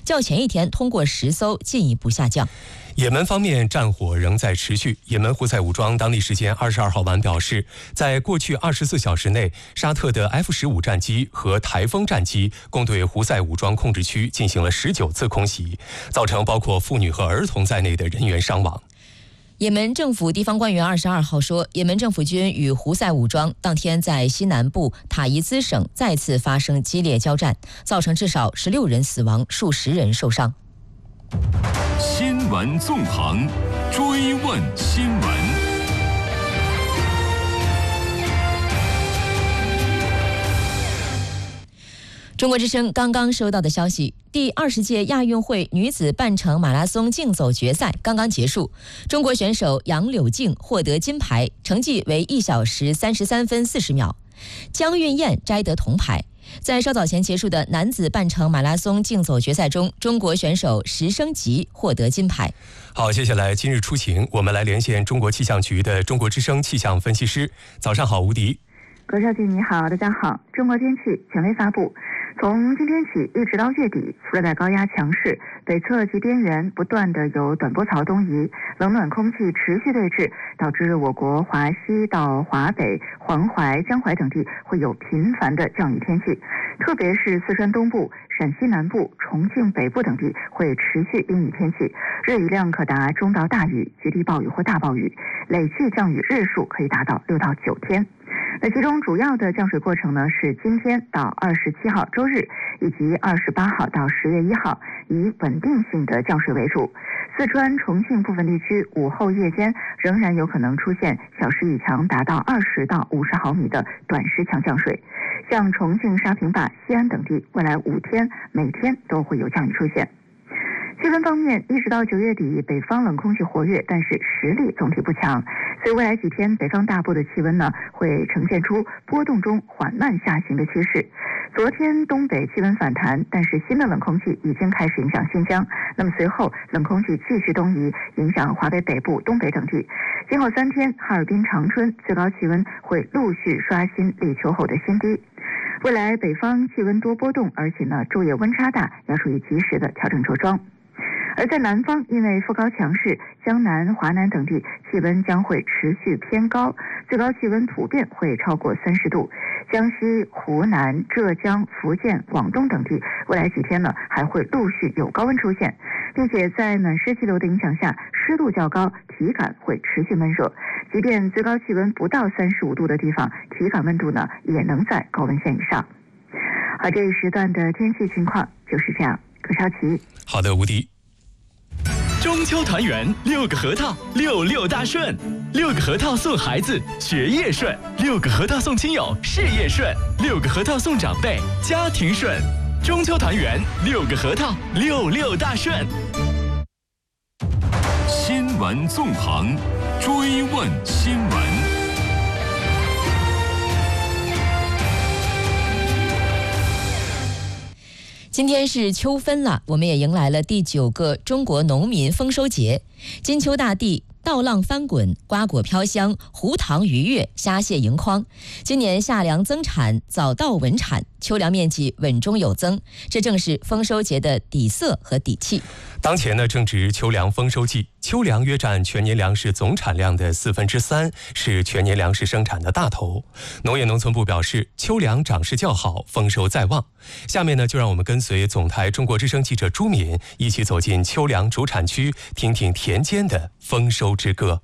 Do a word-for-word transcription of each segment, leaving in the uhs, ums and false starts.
较前一天通过十艘进一步下降。 也门方面战火仍在持续。也门胡塞武装当地时间二十二号晚表示，在过去二十四小时内，沙特的 F 十五 战机和台风战机共对胡塞武装控制区进行了十九次空袭，造成包括妇女和儿童在内的人员伤亡。 也门政府地方官员二十二号说，也门政府军与胡塞武装当天在西南部塔伊兹省再次发生激烈交战，造成至少十六人死亡，数十人受伤。 新闻纵横，追问新闻。 中国之声刚刚收到的消息，第二十届亚运会女子半程马拉松竞走决赛刚刚结束，中国选手杨柳静获得金牌，成绩为一小时三十三分四十秒，江韵燕摘得铜牌。在稍早前结束的男子半程马拉松竞走决赛中，中国选手石生吉获得金牌。 好，接下来今日出行，我们来连线中国气象局的中国之声气象分析师。早上好，吴迪。 葛少军你好，大家好。中国天气权威发布，从今天起一直到月底，热带高压强势，北侧及边缘不断的有短波槽东移，冷暖空气持续对峙，导致我国华西到华北、黄淮、江淮等地会有频繁的降雨天气，特别是四川东部、陕西南部、重庆北部等地会持续阴雨天气，日雨量可达中到大雨、局地暴雨或大暴雨，累计降雨日数可以达到六到九天。那其中主要的降水过程呢，是今天到二十七号周日以及二十八号到十月一号，以稳定性的降水为主。四川、重庆部分地区午后夜间仍然有可能出现小时雨强达到二十到五十毫米的短时强降水。像重庆、沙坪坝、西安等地，未来五天每天都会有降雨出现。气温方面，一直到九月底，北方冷空气活跃，但是实力总体不强，所以未来几天北方大部的气温呢会呈现出波动中缓慢下行的趋势。昨天东北气温反弹，但是新的冷空气已经开始影响新疆，那么随后冷空气继续东移，影响华北北部、东北等地。今后三天，哈尔滨、长春最高气温会陆续刷新立秋后的新低。未来北方气温多波动，而且呢昼夜温差大，要注意及时的调整着装。而在南方，因为副高强势，江南、华南等地气温将会持续偏高，最高气温普遍会超过三十度。江西、湖南、浙江、福建、广东等地未来几天呢还会陆续有高温出现，并且在暖湿气流的影响下，湿度较高，体感会持续闷热。即便最高气温不到三十五度的地方，体感温度呢也能在高温线以上。好，这一时段的天气情况就是这样。葛少奇。 好的，吴迪。 中秋团圆，六个核桃，六六大顺。六个核桃送孩子，学业顺；六个核桃送亲友，事业顺；六个核桃送长辈，家庭顺。中秋团圆，六个核桃，六六大顺。 新闻纵横，追问新闻。 今天是秋分了，我们也迎来了第九个中国农民丰收节。金秋大地，稻浪翻滚，瓜果飘香，湖塘鱼跃，虾蟹盈筐。今年夏粮增产，早稻稳产，秋粮面积稳中有增，这正是丰收节的底色和底气。 当前呢正值秋粮丰收季，秋粮约占全年粮食总产量的四分之三，是全年粮食生产的大头。农业农村部表示，秋粮长势较好，丰收在望。下面呢就让我们跟随总台中国之声记者朱敏一起走进秋粮主产区，听听田间的丰收之歌。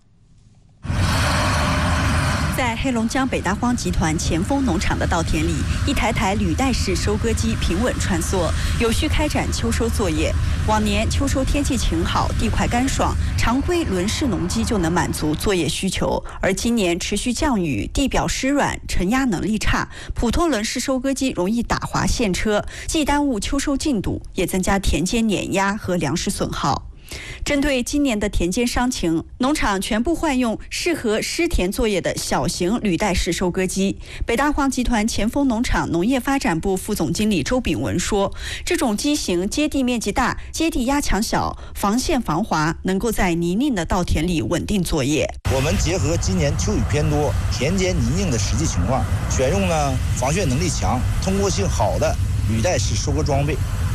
在黑龙江北大荒集团前锋农场的稻田里，一台台履带式收割机平稳穿梭，有序开展秋收作业。往年秋收天气晴好，地块干爽，常规轮式农机就能满足作业需求。而今年持续降雨，地表湿软，承压能力差，普通轮式收割机容易打滑陷车，既耽误秋收进度，也增加田间碾压和粮食损耗。针对今年的田间伤情，农场全部换用适合湿田作业的小型履带式收割机。北大荒集团前锋农场农业发展部副总经理周炳文说，这种机型接地面积大，接地压强小，防陷防滑，能够在泥泞的稻田里稳定作业。 我们结合今年秋雨偏多，田间泥泞的实际情况，选用了防汛能力强、通过性好的履带式收割装备，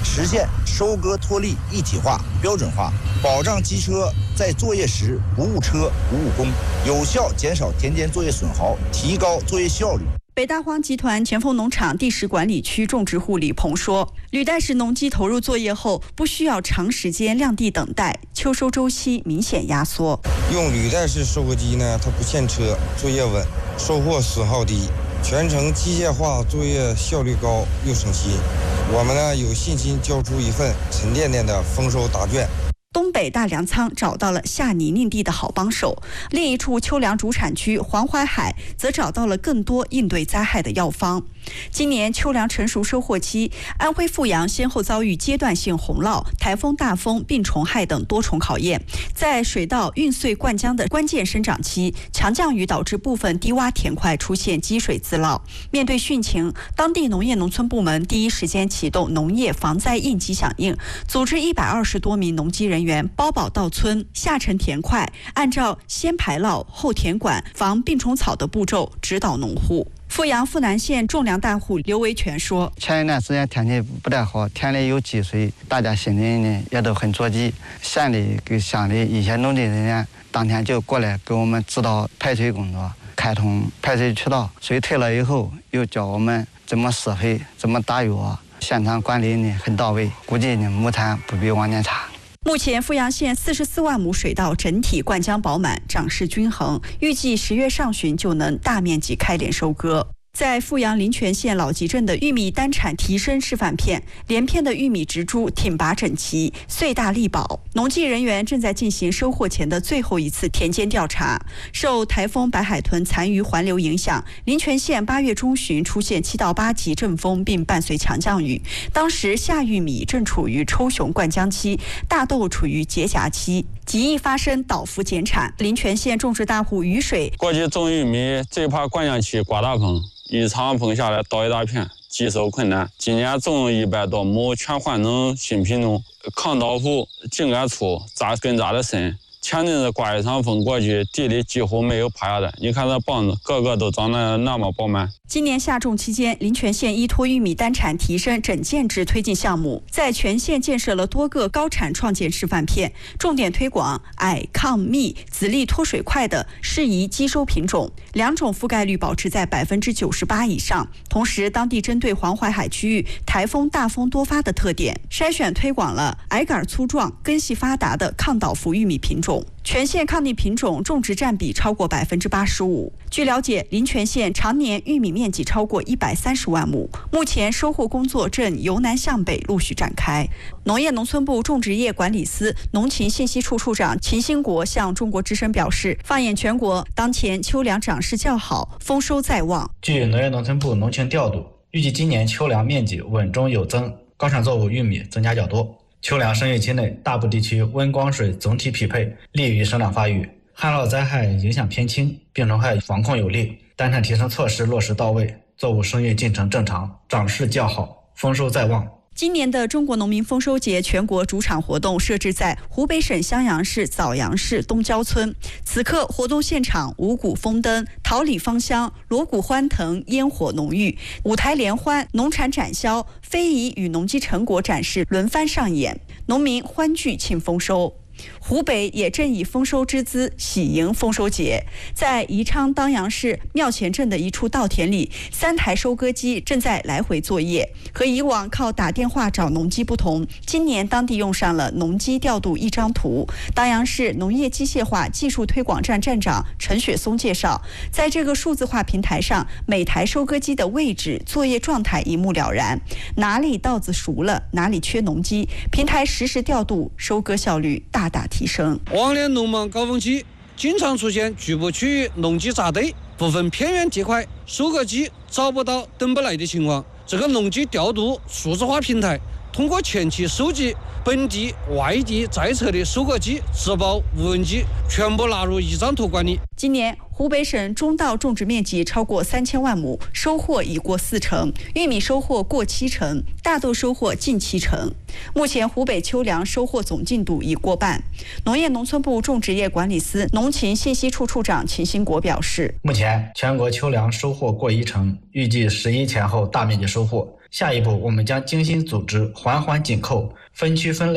实现收割脱粒一体化、标准化，保障机车在作业时不误车、不误工，有效减少田间作业损耗，提高作业效率。 北大荒集团前锋农场地势管理区种植户李鹏说，履带式农机投入作业后，不需要长时间晾地等待，秋收周期明显压缩。 用履带式收割机呢，它不陷车，作业稳，收获损耗低，全程机械化，作业效率高又省心。我们呢有信心交出一份沉甸甸的丰收答卷。 东北大粮仓找到了下泥泞地的好帮手，另一处秋粮主产区黄淮海则找到了更多应对灾害的药方。今年秋粮成熟收获期，安徽阜阳先后遭遇阶段性洪涝、台风、大风、病虫害等多重考验。在水稻运穗灌浆的关键生长期，强降雨导致部分低洼田块出现积水自涝。面对汛情，当地农业农村部门第一时间启动农业防灾应急响应，组织一百二十多名农机人员包保到村，下沉田块，按照先排涝后填管、防病虫草的步骤指导农户。阜阳阜南县种粮大户刘维全说， 前一段时间天气不太好，田里有积水，大家心里呢也都很着急。县里跟乡里一些农地人员当天就过来给我们指导排水工作，开通排水渠道，水退了以后又教我们怎么施肥，怎么打药，现场管理呢很到位，估计呢亩产不比往年差。 目前阜阳县四十四万亩水稻整体灌浆饱满，长势均衡，预计十月上旬就能大面积开镰收割。在阜阳临泉县老集镇的玉米单产提升示范片，连片的玉米植株挺拔整齐，穗大力饱。农技人员正在进行收获前的最后一次田间调查。受台风白海豚残余环流影响，临泉县八月中旬出现七到八级阵风，并伴随强降雨。当时夏玉米正处于抽熊灌浆期，大豆处于结荚期，极易发生倒伏减产。临泉县种植大户雨水过去种玉米最怕灌浆期刮大风，一场风下来倒一大片，积收困难。今年种一百多亩，全换成新品种，抗倒伏，茎干粗，扎根扎得深。前阵子刮一场风过去，地里几乎没有趴下的，你看这棒子个个都长得那么饱满。 今年夏种期间，临泉县依托玉米单产提升整建制推进项目，在全县建设了多个高产创建示范片，重点推广矮、抗密、籽粒脱水快的适宜基收品种，两种覆盖率保持在百分之九十八以上。同时，当地针对黄淮海区域台风大风多发的特点，筛选推广了矮杆粗壮、根系发达的抗倒伏玉米品种。全县抗逆品种种植占比超过百分之八十五。据了解，临泉县常年玉米面积超过一百三十万亩，目前收获工作正由南向北陆续展开。农业农村部种植业管理司农禽信息处处长秦兴国向中国之声表示，放眼全国，当前秋粮长势较好，丰收在望。 据农业农村部农情调度，预计今年秋粮面积稳中有增，高产作物玉米增加较多。秋粮生育期内，大部地区温光水总体匹配，利于生长发育，旱涝灾害影响偏轻，病虫害防控有力，单产提升措施落实到位，作物生育进程正常，长势较好，丰收在望。 今年的中国农民丰收节全国主场活动设置在湖北省襄阳市枣阳市东郊村。此刻活动现场五谷丰登，桃李芳香，锣鼓欢腾，烟火浓郁，舞台联欢，农产展销，非遗与农机成果展示轮番上演，农民欢聚庆丰收。湖北也正以丰收之姿喜迎丰收节。在宜昌当阳市庙前镇的一处稻田里，三台收割机正在来回作业。和以往靠打电话找农机不同，今年当地用上了农机调度一张图。当阳市农业机械化技术推广站站长陈雪松介绍，在这个数字化平台上，每台收割机的位置、作业状态一目了然，哪里稻子熟了，哪里缺农机，平台实时调度，收割效率大大提升。 往年农忙高峰期经常出现局部区域农机扎堆，部分偏远地块收割机找不到等不来的情况。这个农机调度数字化平台通过前期收集本地外地在册的收割机、植保无人机全部纳入一张图管理。 今年湖北省中稻种植面积超过三千万亩，收获已过四成，玉米收获过七成，大豆收获近七成。目前湖北秋粮收获总进度已过半。农业农村部种植业管理司农禽信息处处长秦兴国表示， 目前全国秋粮收获过一成，预计十一前后大面积收获。 下一步我们将精心组织，环环紧扣，分区分类。